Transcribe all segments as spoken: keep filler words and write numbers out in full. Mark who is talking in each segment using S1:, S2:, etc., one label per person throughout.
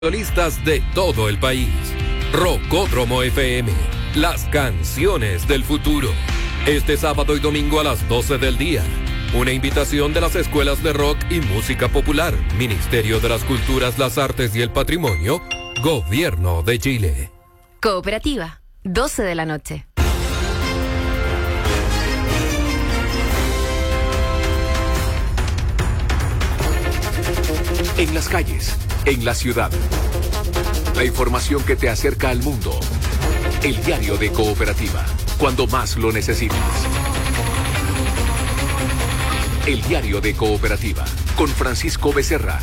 S1: Solistas de todo el país. Rocódromo F M, las canciones del futuro. Este sábado y domingo a las doce del día. Una invitación de las escuelas de rock y música popular, Ministerio de las Culturas, las Artes y el Patrimonio, Gobierno de Chile.
S2: Cooperativa, doce de la noche.
S3: En las calles, en la ciudad. La información que te acerca al mundo. El diario de Cooperativa, cuando más lo necesitas. El diario de Cooperativa, con Francisco Becerra.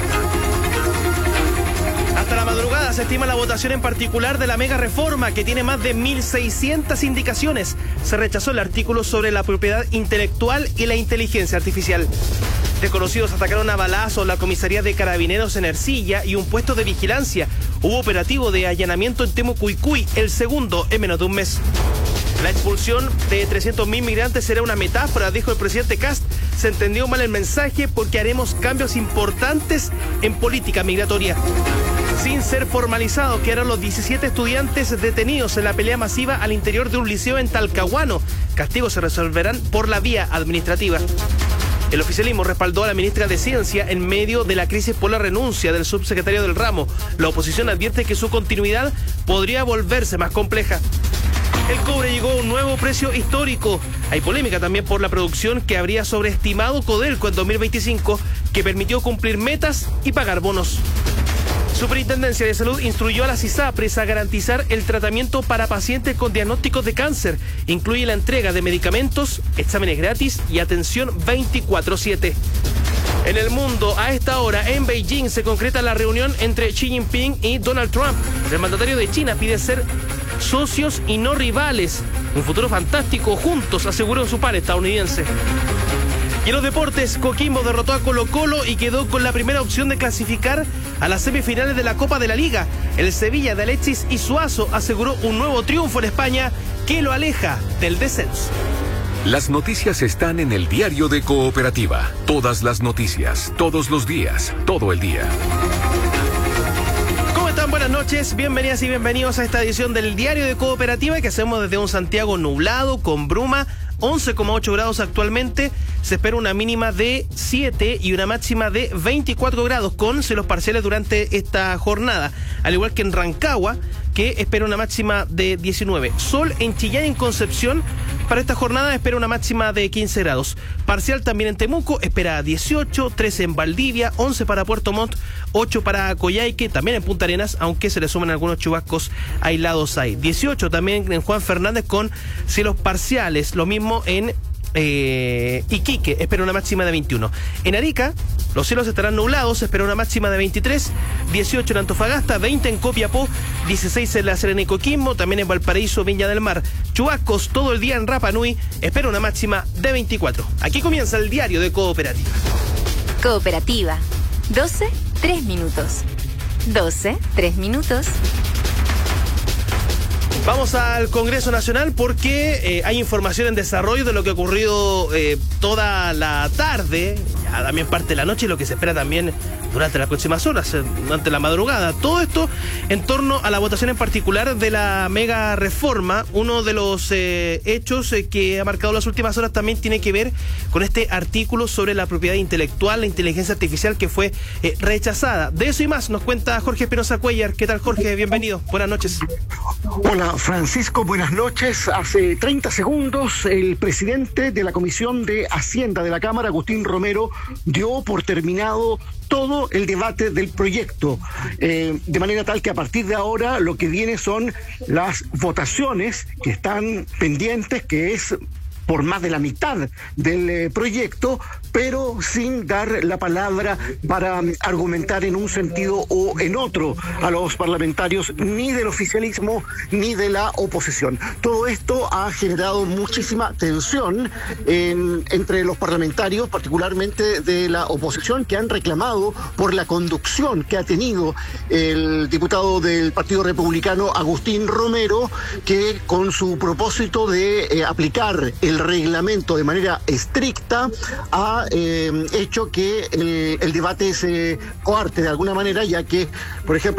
S4: Hasta la madrugada se estima la votación en particular de la mega reforma, que tiene más de mil seiscientas indicaciones. Se rechazó el artículo sobre la propiedad intelectual y la inteligencia artificial. Desconocidos atacaron a balazos la comisaría de Carabineros en Ercilla y un puesto de vigilancia. Hubo operativo de allanamiento en Temucuicui, el segundo en menos de un mes. La expulsión de trescientos mil migrantes será una metáfora, dijo el presidente Kast. Se entendió mal el mensaje porque haremos cambios importantes en política migratoria. Sin ser formalizados, quedaron los diecisiete estudiantes detenidos en la pelea masiva al interior de un liceo en Talcahuano. Castigos se resolverán por la vía administrativa. El oficialismo respaldó a la ministra de Ciencia en medio de la crisis por la renuncia del subsecretario del ramo. La oposición advierte que su continuidad podría volverse más compleja. El cobre llegó a un nuevo precio histórico. Hay polémica también por la producción que habría sobreestimado Codelco en dos mil veinticinco, que permitió cumplir metas y pagar bonos. Superintendencia de Salud instruyó a las ISAPRES a garantizar el tratamiento para pacientes con diagnósticos de cáncer. Incluye la entrega de medicamentos, exámenes gratis y atención veinticuatro siete. En el mundo, a esta hora, en Beijing, se concreta la reunión entre Xi Jinping y Donald Trump. El mandatario de China pide ser socios y no rivales. Un futuro fantástico juntos, aseguró su par estadounidense. Y en los deportes, Coquimbo derrotó a Colo-Colo y quedó con la primera opción de clasificar a las semifinales de la Copa de la Liga. El Sevilla de Alexis Isuazo aseguró un nuevo triunfo en España que lo aleja del descenso.
S3: Las noticias están en el diario de Cooperativa. Todas las noticias, todos los días, todo el día.
S4: ¿Cómo están? Buenas noches, bienvenidas y bienvenidos a esta edición del diario de Cooperativa que hacemos desde un Santiago nublado, con bruma. once coma ocho grados actualmente, se espera una mínima de siete y una máxima de veinticuatro grados con cielos parciales durante esta jornada, al igual que en Rancagua, que espera una máxima de diecinueve. Sol en Chillán y en Concepción, para esta jornada espera una máxima de quince grados. Parcial también en Temuco, espera dieciocho, trece en Valdivia, once para Puerto Montt, ocho para Coyhaique, también en Punta Arenas, aunque se le suman algunos chubascos aislados ahí. dieciocho también en Juan Fernández con cielos parciales, lo mismo en eh, Iquique, espera una máxima de veintiuno. En Arica, los cielos estarán nublados, espera una máxima de veintitrés, dieciocho en Antofagasta, veinte en Copiapó, dieciséis en La Serena y Coquimbo, también en Valparaíso, Viña del Mar. Chubascos todo el día en Rapa Nui, espera una máxima de veinticuatro. Aquí comienza el diario de Cooperativa.
S2: Cooperativa, doce, tres minutos. doce, tres minutos.
S4: Vamos al Congreso Nacional porque eh, hay información en desarrollo de lo que ha ocurrido eh, toda la tarde, ya también parte de la noche, y lo que se espera también durante las próximas horas, eh, durante la madrugada. Todo esto en torno a la votación en particular de la mega reforma. Uno de los eh, hechos eh, que ha marcado las últimas horas también tiene que ver con este artículo sobre la propiedad intelectual, la inteligencia artificial, que fue eh, rechazada. De eso y más nos cuenta Jorge Espinosa Cuellar. ¿Qué tal, Jorge? Bienvenido. Buenas noches.
S5: Hola, Francisco, buenas noches. Hace treinta segundos el presidente de la Comisión de Hacienda de la Cámara, Agustín Romero, dio por terminado todo el debate del proyecto, eh, de manera tal que a partir de ahora lo que viene son las votaciones que están pendientes, que es por más de la mitad del eh, proyecto, pero sin dar la palabra para um, argumentar en un sentido o en otro a los parlamentarios, ni del oficialismo ni de la oposición. Todo esto ha generado muchísima tensión en, entre los parlamentarios, particularmente de la oposición, que han reclamado por la conducción que ha tenido el diputado del Partido Republicano, Agustín Romero, que con su propósito de eh, aplicar el el reglamento de manera estricta ha eh, hecho que el, el debate se coarte de alguna manera, ya que, por ejemplo,